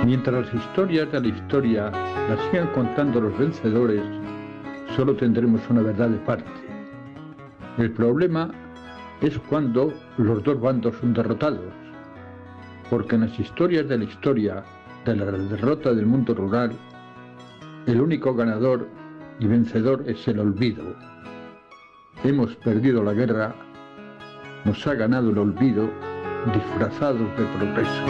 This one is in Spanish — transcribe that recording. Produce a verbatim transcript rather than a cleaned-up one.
Mientras las historias de la historia las sigan contando los vencedores, solo tendremos una verdad de parte. El problema es cuando los dos bandos son derrotados, porque en las historias de la historia de la derrota del mundo rural, el único ganador y vencedor es el olvido. Hemos perdido la guerra, nos ha ganado el olvido, disfrazados de progreso.